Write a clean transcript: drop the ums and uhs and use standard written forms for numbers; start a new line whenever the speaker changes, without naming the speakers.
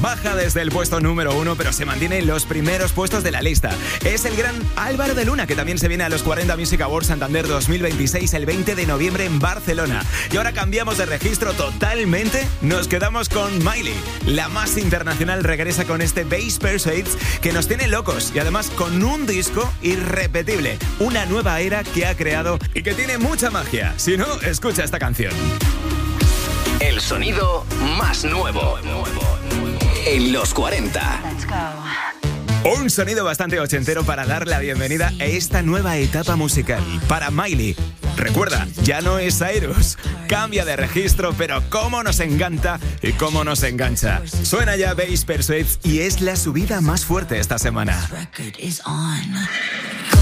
baja desde el puesto número 1, pero se mantiene en los primeros puestos de la lista. Es el gran Álvaro de Luna, que también se viene a los 40 Music Awards Santander 2026 el 20 de noviembre en Barcelona. Y ahora cambiamos de registro totalmente. Nos quedamos con Miley. La más internacional regresa con este Bass Persuades que nos tiene locos y además con un disco irrepetible. Una nueva era que ha creado y que tiene mucha magia. Si no, escucha esta canción.
El sonido más nuevo en los 40.
Un sonido bastante ochentero para dar la bienvenida a esta nueva etapa musical para Miley. Recuerda, ya no es Cyrus. Cambia de registro, pero cómo nos encanta y cómo nos engancha. Suena ya Bass Persuades y es la subida más fuerte esta semana.